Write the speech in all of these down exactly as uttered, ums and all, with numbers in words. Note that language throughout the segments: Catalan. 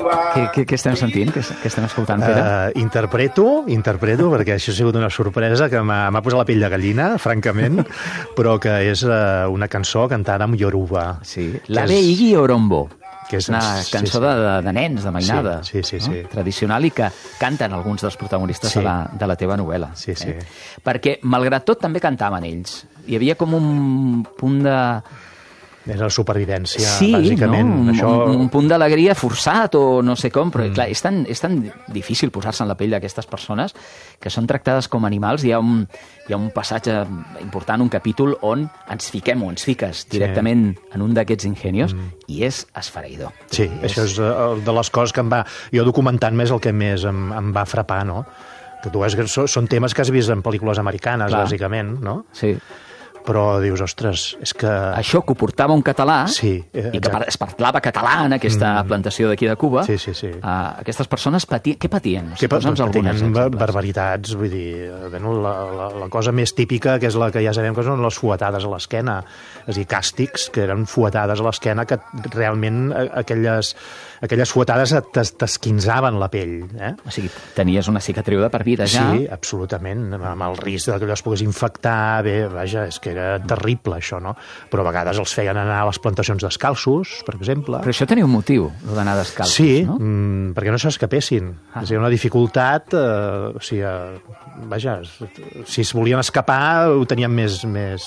Què, què, què estem sentint? Què, què estem escoltant, Pere? Uh, interpreto, interpreto, perquè això ha sigut una sorpresa que m'ha posat la pell de gallina, francament, però que és uh, una cançó cantada en Yoruba. Sí, l'Ave Igi Orombo. Que és una cançó sí, sí. De, de nens, de mainada, sí, sí, sí, no? sí. Tradicional i que canten alguns dels protagonistes sí. de, la, de la teva novel·la. Sí, sí. Eh? Perquè, malgrat tot, també cantaven ells. Hi havia com un punt de... Era la supervivència, sí, bàsicament. No? Un, Això... un, un punt d'alegria forçat o no sé com, però mm. clar, és tan, és tan difícil posar-se en la pell d'aquestes persones que són tractades com animals. Hi ha un, hi ha un passatge important, un capítol on ens fiquem o ens fiques directament sí. en un d'aquests ingenios mm. i és esfereïdor. Sí, és... això és de les coses que em va... Jo documentant més el que més em, em va frapar, no? Que tu veus que són temes que has vist en pel·lícules americanes, clar. Bàsicament, no? Sí. Però dius, ostres, és que... Això que ho portava un català sí, i que es parlava català en aquesta mm. plantació d'aquí de Cuba, sí, sí, sí. Uh, aquestes persones patien... Què patien? Què patien? Patien barbaritats, vull dir, bueno, la, la, la cosa més típica, que és la que ja sabem que són les fuetades a l'esquena, és a dir, càstigs, que eren fuetades a l'esquena que realment aquelles, aquelles fuetades t'esquinzaven la pell. Eh? O sigui, tenies una cicatriu de per vida ja? Sí, absolutament, amb el risc que allò es pogués infectar, bé, vaja, és que era terrible, això, no? Però a vegades els feien anar a les plantacions descalços, per exemple. Però això tenia un motiu, d'anar descalços, sí, no? Sí, mm, perquè no s'escapessin. Ah. És una dificultat, eh, o sigui, eh, vaja, si es volien escapar ho tenien més... més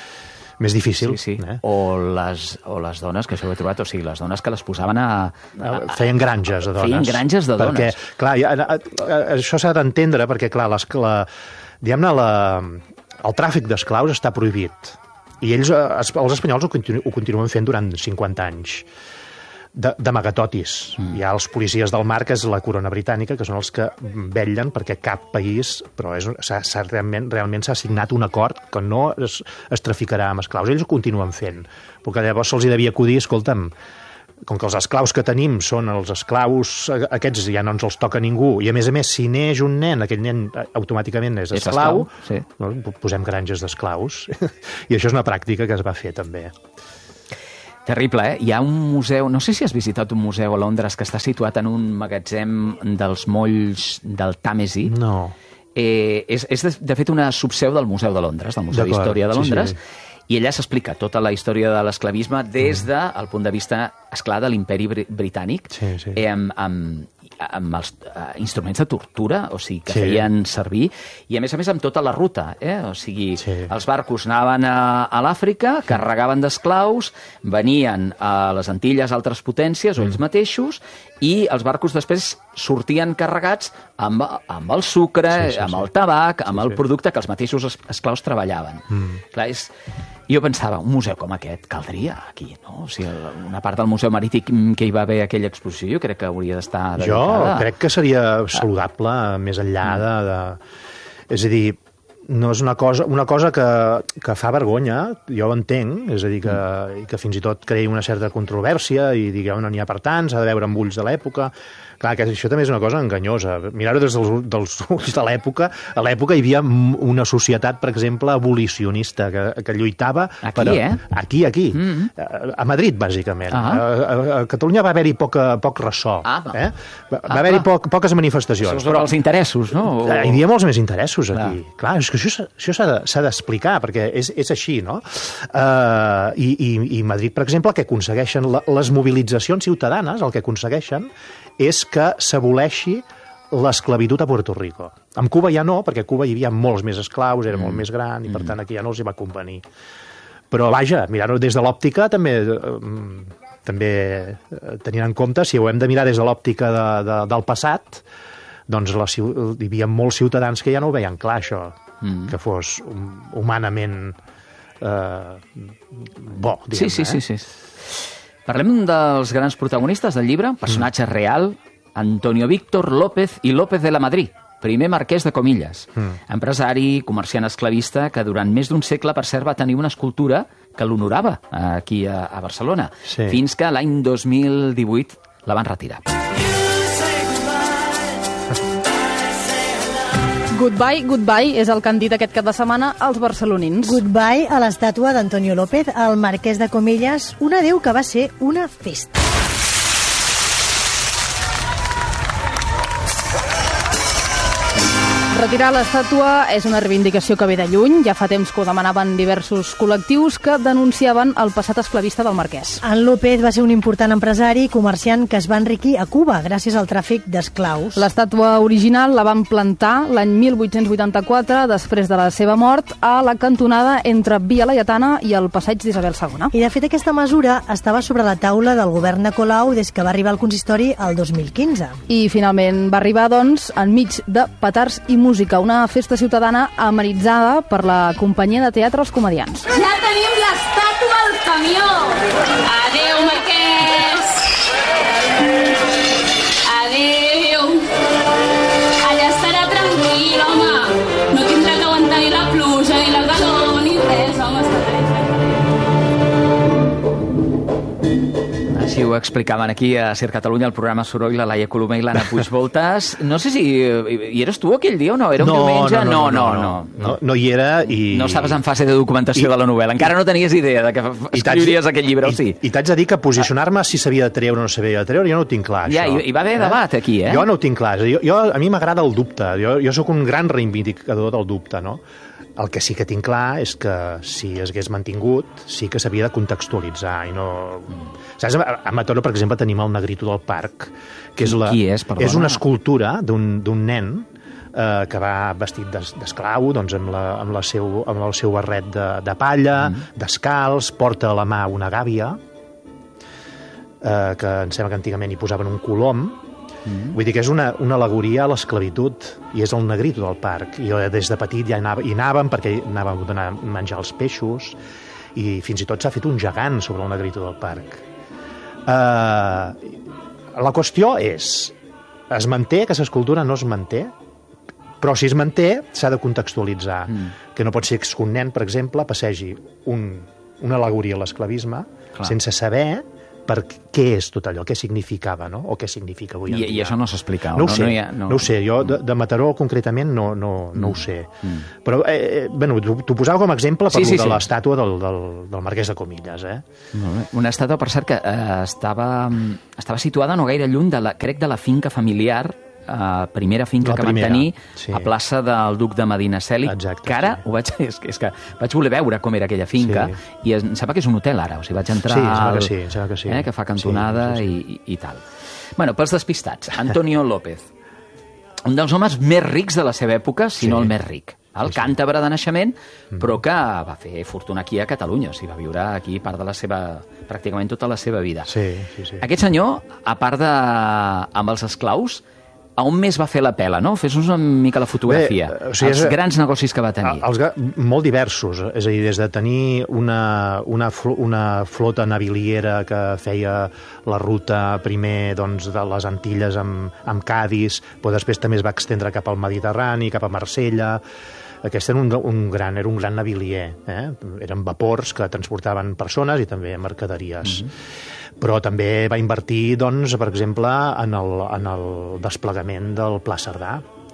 més difícil. Sí, sí. Eh? O, les, o les dones, que això ho he trobat, o sigui, les dones que les posaven a... a, a feien granges de dones. Feien granges de dones. Perquè, clar, ja, a, a, això s'ha d'entendre, perquè, clar, les, la, diguem-ne, la, el tràfic d'esclaus està prohibit. I ells, els espanyols, ho, continu, ho continuen fent durant cinquanta anys. D'amagatotis. Mm. Hi ha els policies del mar, que és la corona britànica, que són els que vetllen perquè cap país, però és, s ha, s ha, realment realment s'ha signat un acord que no es, es traficarà amb esclaus. Ells ho continuen fent. Perquè llavors se'ls devia acudir, escolta'm, com que els esclaus que tenim són els esclaus, aquests ja no ens els toca ningú, i a més a més, si neix un nen, aquell nen automàticament és esclau, és esclau sí. No, posem granges d'esclaus. I això és una pràctica que es va fer també. Terrible, eh? Hi ha un museu, no sé si has visitat un museu a Londres que està situat en un magatzem dels molls del Tàmesi. No. Eh, és, és de, de fet una subseu del Museu de Londres, del Museu d'Història de Londres, sí, sí. I allà s'explica tota la història de l'esclavisme des del de, punt de vista, esclar, de l'imperi britànic, sí, sí. Eh, amb, amb, amb els uh, instruments de tortura, o sigui, que sí. feien servir, i a més a més amb tota la ruta, eh? O sigui, sí. els barcos anaven a, a l'Àfrica, carregaven d'esclaus, venien a les Antilles altres potències, o ells mateixos, i els barcos després sortien carregats amb, amb el sucre, sí, sí, amb el tabac, amb sí, el producte que els mateixos esclaus treballaven. Mm. Clar, és... Jo pensava, un museu com aquest caldria aquí, no? O sigui, una part del Museu Marítim que hi va haver aquella exposició, jo crec que hauria d'estar dedicada. Jo crec que seria saludable, més enllà de... de... És a dir, no és una cosa, una cosa que, que fa vergonya, jo ho entenc, és a dir, que, mm. que fins i tot creï una certa controvèrsia i digueu, no n'hi ha per tant, s'ha de veure amb ulls de l'època. Clar, que això també és una cosa enganyosa. Mirar-ho des dels, dels ulls de l'època. A l'època hi havia una societat, per exemple, abolicionista, que, que lluitava... Aquí, per, eh? Aquí, aquí. Mm-hmm. A Madrid, bàsicament. Ah. A, a, a Catalunya va haver-hi poca, poc ressò. Ah, eh? Va, va ah, haver-hi poc, poques manifestacions. Això però els interessos, no? O... Hi havia molts més interessos aquí. Clar, clar és que això, això s'ha d'explicar, perquè és, és així, no? Uh, i, i, I Madrid, per exemple, el que aconsegueixen les mobilitzacions ciutadanes, el que aconsegueixen és que s'aboleixi l'esclavitud a Puerto Rico. Amb Cuba ja no, perquè a Cuba hi havia molts més esclaus, era mm. molt més gran, i per tant aquí ja no els hi va convenir. Però vaja, mirant-ho des de l'òptica també, eh, també tenint en compte, si ho hem de mirar des de l'òptica de, de, del passat, doncs la, hi havia molts ciutadans que ja no ho veien clar, això, mm. que fos humanament eh, bo, diguem-ne. Sí, sí, sí, sí. Eh? Parlem dels grans protagonistes del llibre, personatge mm. real, Antonio Víctor López i López de la Madrid, primer marquès de Comillas, mm. empresari, comerciant esclavista, que durant més d'un segle, per cert, va tenir una escultura que l'honorava aquí a, a Barcelona, sí. Fins que l'any dos mil divuit la van retirar. Goodbye, goodbye és el que han dit aquest cap de setmana als barcelonins. Goodbye a l'estàtua d'Antonio López, el marquès de Comillas, un adéu que va ser una festa. Retirar l'estàtua és una reivindicació que ve de lluny. Ja fa temps que ho demanaven diversos col·lectius que denunciaven el passat esclavista del Marquès. En López va ser un important empresari i comerciant que es va enriquir a Cuba gràcies al tràfic d'esclaus. L'estàtua original la van plantar l'any mil vuit-cents vuitanta-quatre, després de la seva mort, a la cantonada entre Via Laietana i el passeig d'Isabel segona. I de fet aquesta mesura estava sobre la taula del govern de Colau des que va arribar al consistori el dos mil quinze. I finalment va arribar, doncs, enmig de petards i música, una festa ciutadana amenitzada per la companyia de teatre Els Comediants. Ja tenim l'estàtua al camió! Adéu, Marquès! Adéu! Allà estarà tranquil, home! No tindrà que aguantar ni la pluja, ni la calor, ni res, home, està tranquil. Així ho explicaven aquí a Ser Catalunya, el programa Soroll, la Laia Colomer i l'Anna Puigvoltas. No sé si hi eres tu aquell dia o no? Era un no, diumenge? No no no, no, no, no, no, no. No hi era i... No estaves en fase de documentació I... de la novel·la. Encara no tenies idea de que escriuries aquell llibre, I, o sí? I t'haig de dir que posicionar-me si s'havia de treure o no s'havia de treure, jo no ho tinc clar, ja, això. Ja, hi va haver eh? debat aquí, eh? Jo no ho tinc clar. Jo, jo, a mi m'agrada el dubte. Jo, jo sóc un gran reivindicador del dubte, no? El que sí que tinc clar és que si es hagués mantingut sí que s'havia de contextualitzar i no... Saps? A Mataró, per exemple, tenim el Negrito del Parc, que és, la... Qui és, perdona? És una escultura d'un nen eh, que va vestit d'esclau, doncs amb, la, amb, la seu, amb el seu barret de, de palla, mm. descalç, porta a la mà una gàbia, eh, que em sembla que antigament hi posaven un colom. Mm. Vull dir que és una, una al·legoria a l'esclavitud i és el Negrito del Parc. I jo des de petit ja hi, anava, hi anàvem perquè anàvem a donar menjar als peixos i fins i tot s'ha fet un gegant sobre el Negrito del Parc. Uh, la qüestió és, es manté, aquesta escultura no es manté, però si es manté s'ha de contextualitzar, mm. que no pot ser que un nen, per exemple, passegi un, una al·legoria a l'esclavisme sense saber per què és tot allò, què significava, no? O què significa avui en I, dia. I això no s'explica, no? No, Ho sé, no, hi ha, no... no ho sé, jo de, de Mataró concretament no, no, no mm. ho sé. Mm. Però, eh, bueno, t'ho posava com a exemple per sí, sí, de sí. l'estàtua del, del, del Marquès de Comillas, eh? Una estàtua, per cert, que eh, estava, estava situada no gaire lluny, de la, crec, de la finca familiar, Uh, primera finca la que primera, van tenir sí. a plaça del Duc de Medinaceli, Exacte, que ara sí. ho vaig, és, és que vaig voler veure com era aquella finca sí. i em sembla que és un hotel ara, o sigui, vaig entrar sí, al, que sí, que sí. Eh, que fa cantonada sí, sí, sí. I, i tal. Bueno, pels despistats, Antonio López, un dels homes més rics de la seva època, si sí. no el més ric. El càntabre de naixement, però que va fer fortuna aquí a Catalunya, o sigui, va viure aquí part de la seva, pràcticament tota la seva vida. Sí, sí, sí. Aquest senyor, a part de amb els esclaus, a on més va fer la pela, no? Fes-nos una mica la fotografia. Bé, o sigui, els és, grans negocis que va tenir. Els, molt diversos, és a dir, des de tenir una, una, una flota naviliera que feia la ruta primer doncs, de les Antilles amb, amb Cadis, però després també es va extendre cap al Mediterrani, cap a Marsella. Aquest era un, un, gran, era un gran navilier. Eh? Eren vapors que transportaven persones i també mercaderies. Mm-hmm. Però també va invertir, doncs, per exemple, en el, en el desplegament del Pla Cerdà.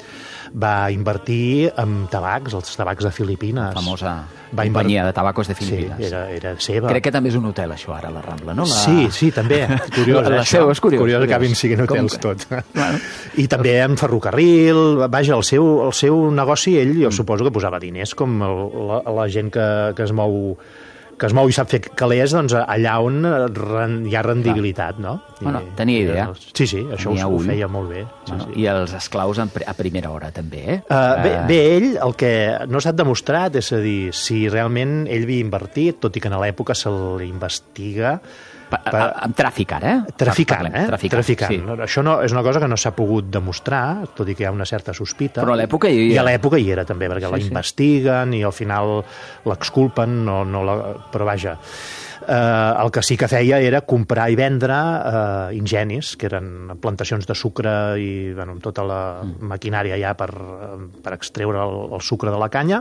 Va invertir en tabacs, els tabacs de Filipines. La famosa va companyia de tabacos de Filipines. Sí, era, era seva. Crec que també és un hotel, això, ara, la Rambla, no? La... Sí, sí, també. Curiós, la, la seu, és curiós. Curiós que acabin siguin hotels que... tot. Bueno. I també en ferrocarril, vaja, el seu, el seu negoci, ell, jo mm. suposo que posava diners, com el, la, la gent que, que es mou que es mou i sap fer calés, doncs allà on hi ha rendibilitat, no? I, bueno, tenia idea. Sí, sí, això ho, ho feia molt bé. Sí, bueno, sí. I els esclaus a primera hora, també, eh? Uh, bé, bé, ell, el que no s'ha demostrat és a dir, si realment ell havia invertit, tot i que a l'època se l'investiga... Amb tràfic, ara, eh? Traficant, eh? Traficant, Traficant. Sí. Això no, és una cosa que no s'ha pogut demostrar, tot i que hi ha una certa sospita. Però a l'època hi era. I a l'època hi era, també, perquè sí, la investiguen sí. i al final l'exculpen, no, no la... però vaja... Eh, el que sí que feia era comprar i vendre eh, ingenis, que eren plantacions de sucre i bueno, tota la mm. maquinària ja per, per extreure el, el sucre de la canya.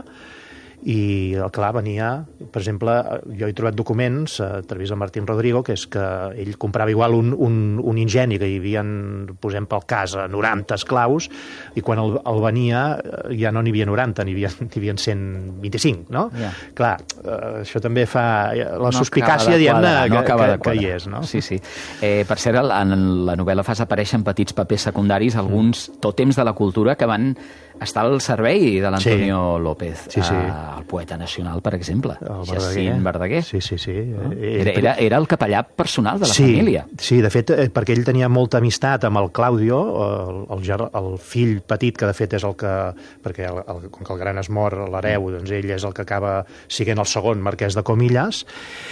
I, clar, venia, per exemple, jo he trobat documents a través de Martín Rodrigo, que és que ell comprava igual un, un, un ingeni que hi havia, posem pel cas, noranta esclaus, i quan el, el venia ja no n'hi havia noranta, n'hi havia, n'hi havia cent vint-i-cinc, no? Yeah. Clar, això també fa... La suspicàcia, diguem-ne, no que, que, que hi és, no? Sí, sí. Eh, per cert, en la novel·la fas aparèixer en petits papers secundaris alguns tòtems de la cultura que van està al servei de l'Antonio Sí. López, Sí, sí. eh, el poeta nacional, per exemple, El Jacint Verdaguer. Sí, sí, sí. No? Eh, Era, era, era el capellà personal de la sí, família. Sí, de fet, eh, perquè ell tenia molta amistat amb el Claudio, el, el, ger- el fill petit, que de fet és el que... Perquè el, el, com que el gran es mor, l'hereu, doncs ell és el que acaba siguent el segon marquès de Comillas.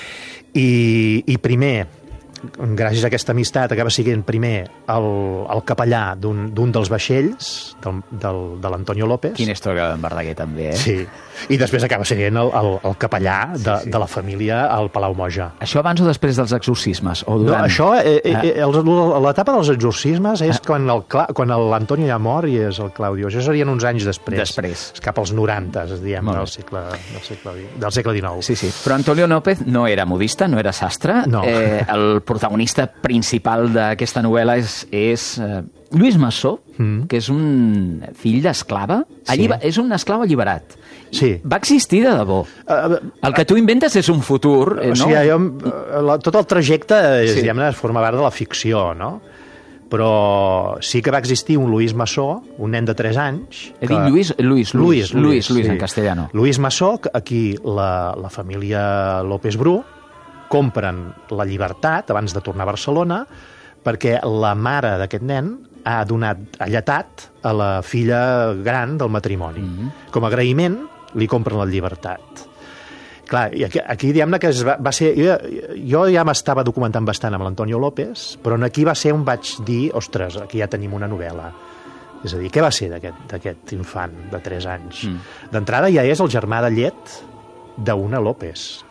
I, i primer, gràcies a aquesta amistat, acaba siguent primer el, el capellà d'un d'un dels vaixells del, del, de l'Antonio López. Quina història d'en Verdaguer, també, eh? Sí, i després acaba sent el, el, el capellà de, Sí, sí. de la família al Palau Moja. Això abans o després dels exorcismes? O No, durant? això, eh, eh, Ah. eh, els- l'etapa dels exorcismes és quan el Cla- quan l'Antonio ja mor i és el Claudio. Això serien uns anys després. Després. És cap als noranta, diguem, Molt bé. del segle, del, segle, del segle dinou. Sí, sí. Però Antonio López no era modista, no era sastre. No. Eh, el protagonista principal d'aquesta novel·la és, és eh, Lluís Massó, Mm. que és un fill d'esclava. Sí. Alliba- És un esclau alliberat. Sí. Va existir de debò. Uh, El que tu inventes és un futur, eh, o no? sigui, jo, eh, la, tot el trajecte és, Sí. sí. diguem-ne, forma part de la ficció, no? Però sí que va existir un Lluís Massó, un nen de tres anys... He dit Lluís, Lluís, Lluís, Lluís, Lluís, en castellano. Lluís Massó, que aquí la, la família López Bru compren la llibertat abans de tornar a Barcelona perquè la mare d'aquest nen ha donat alletat a la filla gran del matrimoni. Mhm. Com a agraïment, li compren la llibertat. Clar, i aquí, aquí diguem-ne que es va, va ser... Jo, jo ja m'estava documentant bastant amb l'Antonio López, però aquí va ser on vaig dir, ostres, aquí ja tenim una novel·la. És a dir, què va ser d'aquest d'aquest infant de tres anys? Mm. D'entrada ja és el germà de llet d'una López,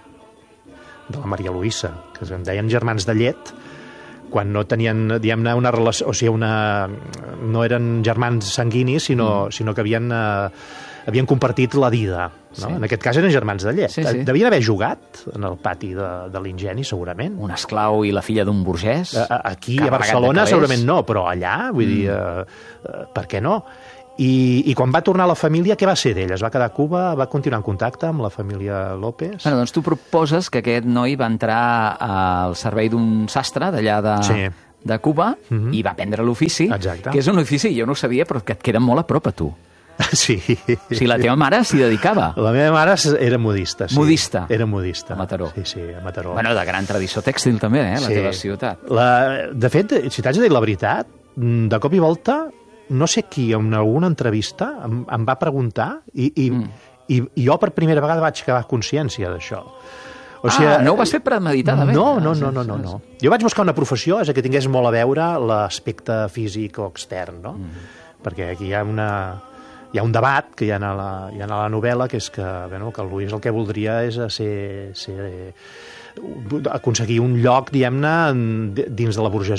de la Maria Luisa, que en deien germans de llet, quan no tenien, diguem-ne, una relació, o sigui, una, no eren germans sanguinis, sinó, mm. sinó que havien, eh, havien compartit la vida. No? Sí. En aquest cas eren germans de llet. Sí, sí. Devien haver jugat en el pati de, de l'Ingeni, segurament. Un esclau i la filla d'un burgès. A- a- Aquí, a carregat de Barcelona, calés. segurament no, però allà, vull mm. dir, eh, eh, per què no? I, I quan va tornar a la família, què va ser d'ell? Es va quedar a Cuba? Va continuar en contacte amb la família López? Bueno, doncs tu proposes que aquest noi va entrar al servei d'un sastre d'allà de, Sí. de Cuba Mhm. i va aprendre l'ofici, Exacte. que és un ofici, jo no ho sabia, però que et queda molt a prop a tu. Sí. O sigui, la teva mare s'hi dedicava. La meva mare era modista, sí. Modista. Era modista. A Mataró. Sí, sí, a Mataró. Bueno, de gran tradició tèxtil també, eh, la Sí. teva ciutat. La, de fet, si t'haig de dir la veritat, de cop i volta, no sé qui, en alguna entrevista, em, em va preguntar i, i, mm. i, i jo per primera vegada vaig acabar consciència d'això. O sigui, ah, no ho vas fer premeditadament? No, no, no, no, no, no. Jo vaig buscar una professió, és a dir, que tingués molt a veure l'aspecte físic o extern, no? Mm. Perquè aquí hi ha una... Hi ha un debat que hi ha a la, hi ha a la novel·la, que és que, bueno, que el Lluís el que voldria és ser, ser, aconseguir un lloc, diguem-ne, dins de la burgesia